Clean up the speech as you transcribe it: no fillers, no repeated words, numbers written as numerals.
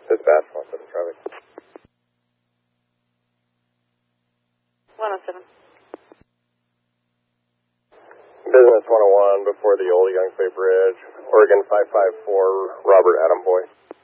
Dispatch, 107 traffic. 107. Business 101 before the old Young Bay Bridge, Oregon 554, Robert Adam Boy.